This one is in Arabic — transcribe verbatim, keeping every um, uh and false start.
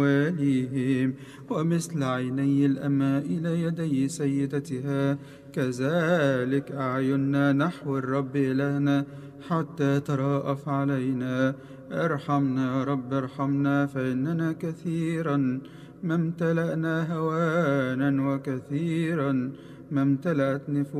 أموالهم، ومثل عيني الأماء إلى يدي سيدتها كذلك أعيننا نحو الرب إلهنا حتى تراءف علينا. ارحمنا يا رب، ارحمنا، فإننا كثيرا ما امتلأنا هوانا وكثيرا ما امتلأت نفوسنا